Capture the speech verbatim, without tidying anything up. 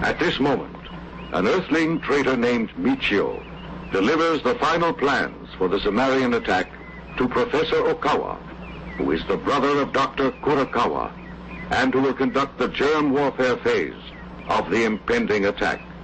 At this moment, an Earthling traitor named Michio delivers the final plans for the Sumerian attack to Professor Okawa, who is the brother of Doctor Kurakawa, and who will conduct the germ warfare phase of the impending attack.